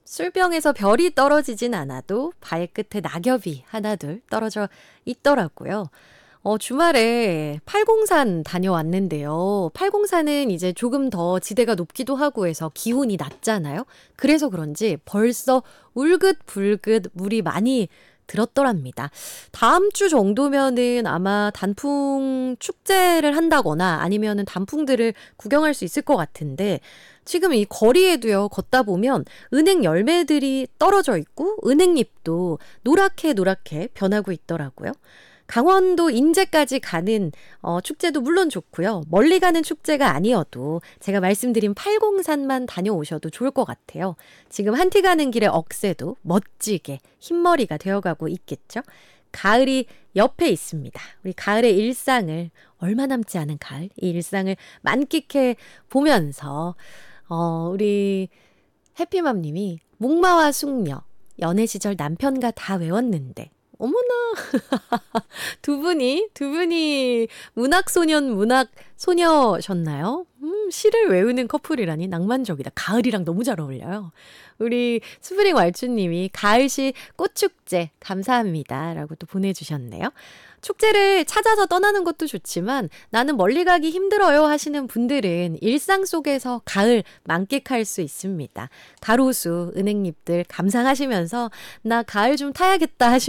술병에서 별이 떨어지진 않아도 발끝에 낙엽이 하나둘 떨어져 있더라고요. 주말에 팔공산 다녀왔는데요. 팔공산은 이제 조금 더 지대가 높기도 하고 해서 기온이 낮잖아요. 그래서 그런지 벌써 울긋불긋 물이 많이 들었더랍니다. 다음 주 정도면은 아마 단풍 축제를 한다거나 아니면은 단풍들을 구경할 수 있을 것 같은데 지금 이 거리에도요, 걷다 보면 은행 열매들이 떨어져 있고 은행잎도 노랗게 노랗게 변하고 있더라고요. 강원도 인제까지 가는 축제도 물론 좋고요. 멀리 가는 축제가 아니어도 제가 말씀드린 팔공산만 다녀오셔도 좋을 것 같아요. 지금 한티 가는 길에 억새도 멋지게 흰머리가 되어가고 있겠죠. 가을이 옆에 있습니다. 우리 가을의 일상을 얼마 남지 않은 가을, 이 일상을 만끽해 보면서 우리 해피맘님이 목마와 숙녀, 연애 시절 남편과 다 외웠는데 어머나 두 분이 문학소년 문학소녀셨나요? 시를 외우는 커플이라니 낭만적이다. 가을이랑 너무 잘 어울려요. 우리 스프링 왈츠님이 가을시 꽃축제 감사합니다 라고 또 보내주셨네요. 축제를 찾아서 떠나는 것도 좋지만 나는 멀리 가기 힘들어요 하시는 분들은 일상 속에서 가을 만끽할 수 있습니다. 가로수, 은행잎들 감상하시면서 나 가을 좀 타야겠다 하시면